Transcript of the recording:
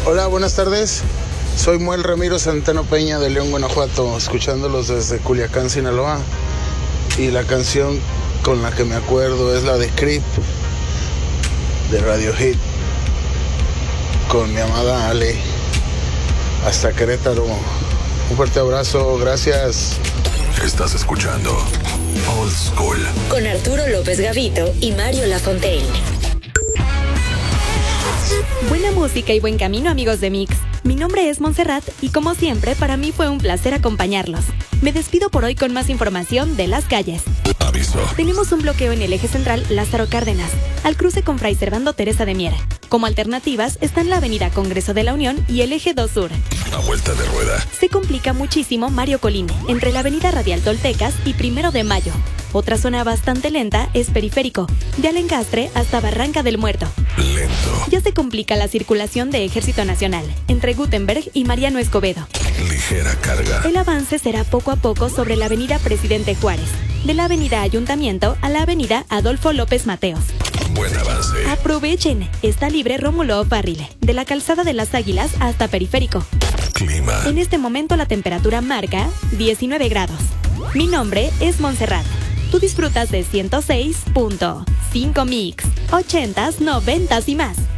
Hola, buenas tardes. Soy Muel Ramiro Centeno Peña de León, Guanajuato, escuchándolos desde Culiacán, Sinaloa. Y la canción con la que me acuerdo es la de Creep, de Radio Hit, con mi amada Ale, hasta Querétaro. Un fuerte abrazo, gracias. Estás escuchando Old School con Arturo López Gavito y Mario Lafontaine. Buena música y buen camino, amigos de Mix. Mi nombre es Montserrat y como siempre para mí fue un placer acompañarlos. Me despido por hoy con más información de las calles. Aviso. Tenemos un bloqueo en el eje central Lázaro Cárdenas, al cruce con Fray Servando Teresa de Mier. Como alternativas están la avenida Congreso de la Unión y el eje 2 Sur. A vuelta de rueda. Se complica muchísimo Mario Colín, entre la avenida Radial Toltecas y 1 de Mayo. Otra zona bastante lenta es Periférico, de Alencastre hasta Barranca del Muerto. Lento. Ya se complica la circulación de Ejército Nacional, entre Gutenberg y Mariano Escobedo. Ligera carga. El avance será poco a poco sobre la avenida Presidente Juárez, de la avenida Ayuntamiento a la avenida Adolfo López Mateos. Buen avance. Aprovechen, está libre Rómulo O'Farrill, de la Calzada de las Águilas hasta Periférico. Clima. En este momento la temperatura marca 19 grados. Mi nombre es Montserrat. Tú disfrutas de 106.5 Mix, 80s, 90s y más.